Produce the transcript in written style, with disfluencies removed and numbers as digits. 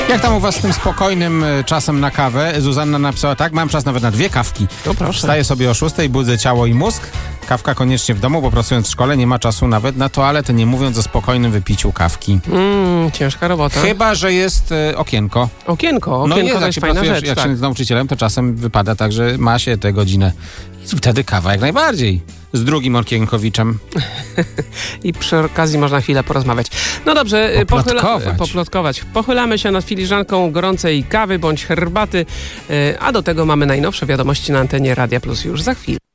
Jak tam u was z tym spokojnym czasem na kawę? Zuzanna napisała tak, mam czas nawet na 2 kawki. No proszę. Wstaję sobie o 6, budzę ciało i mózg. Kawka koniecznie w domu, bo pracując w szkole nie ma czasu nawet na toaletę, nie mówiąc o spokojnym wypiciu kawki. Ciężka robota. Chyba że jest okienko. Okienko No nie, to jak jest się fajna pracujesz, rzecz. jak Tak. się jest nauczycielem, to czasem wypada tak, że ma się tę godzinę. I wtedy kawa jak najbardziej. Z drugim okienkowiczem. I przy okazji można chwilę porozmawiać. No dobrze, poplotkować. Pochylamy się nad filiżanką gorącej kawy bądź herbaty, a do tego mamy najnowsze wiadomości na antenie Radia Plus już za chwilę.